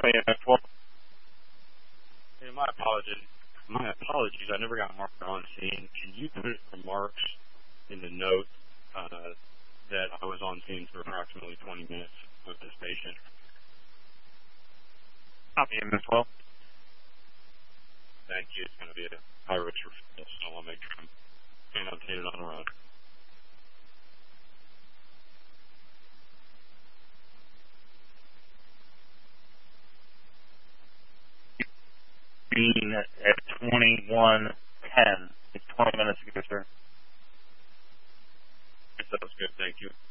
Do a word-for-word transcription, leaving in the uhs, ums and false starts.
E M S twelve. Hey, my apologies. My apologies. I never got marked on scene. Can you put remarks in the note uh, that I was on scene for approximately twenty minutes with this patient? Copy E M S twelve. Thank you. It's going to be a high risk referral, so I'll make sure I'm annotated on the run. Being at twenty-one ten. It's twenty minutes ago, sir. That was good. Thank you.